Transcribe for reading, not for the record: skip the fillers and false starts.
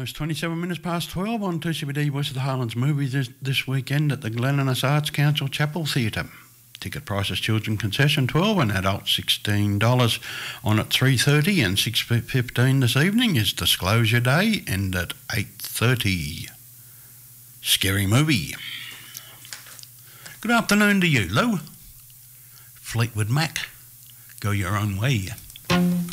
Almost 27 minutes past 12 on 2CBD Voice of the Highlands Movies this weekend at the Glen Innes Arts Council Chapel Theatre. Ticket prices: children concession $12 and adults $16. On at 3:30 and 6:15 this evening is Disclosure Day, and at 8:30 Scary Movie. Good afternoon to you, Lou. Fleetwood Mac, Go Your Own Way.